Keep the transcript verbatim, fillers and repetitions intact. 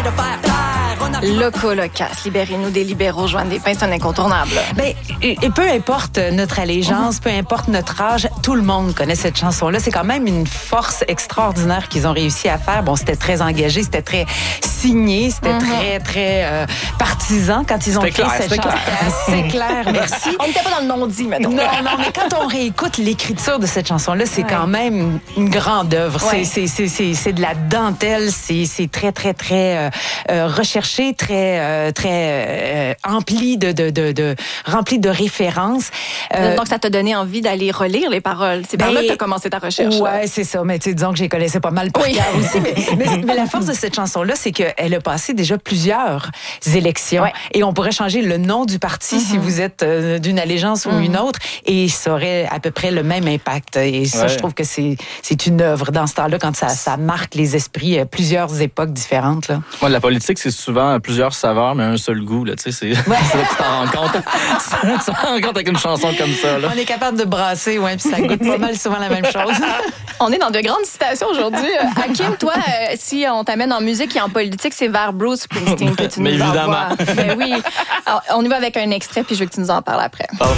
de faire taire. Loco Locasse, libérez-nous des libéraux, Joanne Despins, c'est un incontournable. Ben, et, et peu importe notre allégeance, peu importe notre âge, tout le monde connaît cette chanson-là. C'est quand même une force extraordinaire qu'ils ont réussi à faire. Bon, c'était très engagé, c'était très signé, c'était mm-hmm. très, très euh, partisan quand ils ont c'était créé clair, cette chanson. C'est clair, merci. On n'était pas dans le non-dit, maintenant. Non, non, mais quand on réécoute l'écriture de cette chanson-là, c'est ouais. quand même une grande œuvre. Ouais. C'est, c'est, c'est, c'est de la dentelle, c'est, c'est très, très, très euh, recherché, très, euh, très euh, empli de, de, de, de, rempli de références. Euh, Donc, ça t'a donné envie d'aller relire les paroles. C'est ben, par là que tu as commencé ta recherche. Ouais, là. c'est ça. Mais tu sais, disons que je les connaissais pas mal par oui. cœur aussi. Mais, mais, mais la force de cette chanson-là, c'est qu'elle a passé déjà plusieurs élections. Ouais. Et on pourrait changer le nom du parti mm-hmm. si vous êtes euh, d'une allégeance mm-hmm. ou une autre, et ça aurait à peu près le même impact. Et ça, ouais. je trouve que c'est, c'est une œuvre dans ce temps-là, quand ça, ça marque les esprits, euh, plusieurs époques différentes. Là. Ouais, la politique, c'est souvent plusieurs saveurs, mais un seul goût. Là, tu sais, c'est, ouais. c'est là que tu t'en rends compte. tu t'en rends compte avec une chanson comme ça. Là. On est capable de brasser, ouais, puis ça goûte pas mal souvent la même chose. On est dans de grandes citations aujourd'hui. Hakim, toi, euh, si on t'amène en musique et en politique, c'est vers Bruce Springsteen que tu mais nous évidemment. envoies. Ben oui. Alors, on y va avec un extrait, puis je veux que tu nous en parles après.